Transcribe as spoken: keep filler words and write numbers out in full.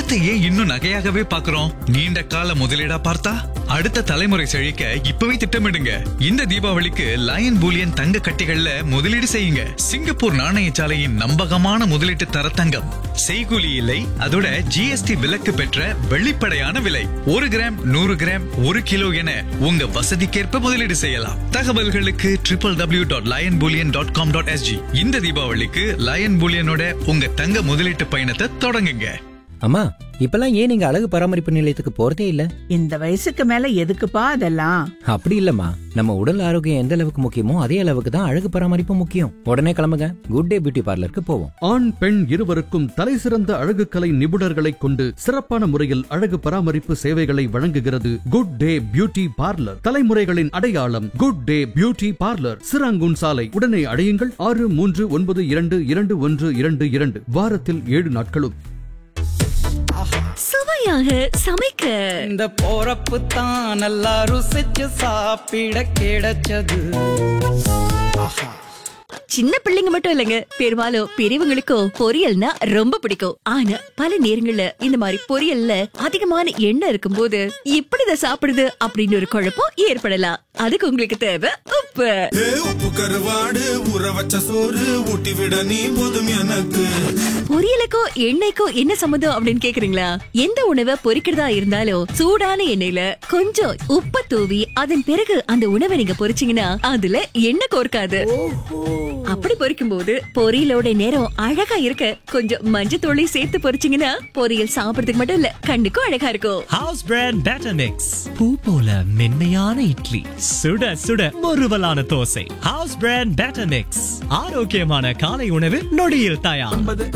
தங்கத்தை ஏன் இன்னும் நகையாகவே பாக்குறோம்? நீண்ட கால முதலீடா பார்த்தா அடுத்த தலைமுறை செழிக்க இப்பவே திட்டமிடுங்க. இந்த தீபாவளிக்கு லயன் பூலியன் தங்க கட்டிகள்ல முதலீடு செய்யுங்க. சிங்கப்பூர் நாணயசாலையின் நம்பகமான முதலீட்டு தர தங்கம். செய்கூலி இல்லை, அதோட ஜிஎஸ்டி விலக்கு பெற்ற வெளிப்படையான விலை. ஒரு கிராம், நூறு கிராம், ஒரு கிலோ என உங்க வசதிக்கேற்ப முதலீடு செய்யலாம். தகவல்களுக்கு triple W dot line Boolean dot com dot SG. இந்த தீபாவளிக்கு லயன் பூலியனோட உங்க தங்க முதலீட்டு பயணத்தை தொடங்குங்க. அம்மா, இப்பெல்லாம் ஏன் நீங்க அழகு பராமரிப்பு நிலையத்துக்கு போறதே இல்ல? இந்த வயசுக்கு மேல எதுக்குப்பா அதெல்லாம்? அப்படி இல்லம்மா, நம்ம உடல் ஆரோக்கியம் எந்த அளவுக்கு முக்கியமோ அதே அளவுக்கு தான் அழகு பராமரிப்பு முக்கியம். உடனே கிளம்புங்க, குட் டே பியூட்டி பார்லருக்கு போவோம். ஆண் பெண் இருவருக்கும் தலை சிறந்த அழகு கலை நிபுணர்களை கொண்டு சிறப்பான முறையில் அழகு பராமரிப்பு சேவைகளை வழங்குகிறது குட் டே பியூட்டி பார்லர். தலைமுறைகளின் அடையாளம் good day beauty parlour, Serangoon சாலை. உடனே அடையுங்கள் ஆறு மூன்று ஒன்பது இரண்டு இரண்டு ஒன்று இரண்டு இரண்டு. வாரத்தில் ஏழு நாட்களும். சுவையாக சமைக்க இந்த போறப்பு தான் நல்லா ருசிச்சு சாப்பிட கிடைச்சது. சின்ன பிள்ளைங்க மட்டும் இல்லங்க, பெரும்பாலும் பெரியவங்களுக்கும் பொரியல்னா ரொம்ப பிடிக்கும். ஆனா பல நேரங்கள்ல இந்த மாதிரி பொரியல்ல அதிகமான எண்ணெய் இருக்கும் போது இப்படிதான் சாப்பிடுது அப்படின்னு ஒரு குழப்பம் ஏற்படலாம். அதுக்கு உங்களுக்கு தேவை உப்பு. உப்பு கருவாடு ஊற வச்ச சோறு ஊட்டி விட நீ போதும் எனக்கு. பொரியலுக்கோ எண்ணெய்க்கோ என்ன சம்மந்தம் அப்படின்னு கேக்குறீங்களா? எந்த உணவை பொரிக்கிறதா இருந்தாலும் சூடான எண்ணெயில கொஞ்சம் உப்ப தூவி அதன் பிறகு அந்த உணவை நீங்க பொரிச்சீங்கன்னா அதுல எண்ணெய் கோர்க்காது. அப்படி பொரிக்கும் போது பொரியலோட நேரம் அழகா இருக்க கொஞ்சம் மஞ்சத்தூளை சேர்த்து பொரிச்சீங்கன்னா பொரியல் சாப்பிடுறதுக்கு மட்டும் இல்ல, கண்ணுக்கும் அழகா இருக்கும். House brand batter mix. பூ போல மென்மையான இட்லி, சுட சுட முறுவலான dosa. House brand batter mix. ஆரோக்கியமான காலை உணவு நொடியில் தயார்.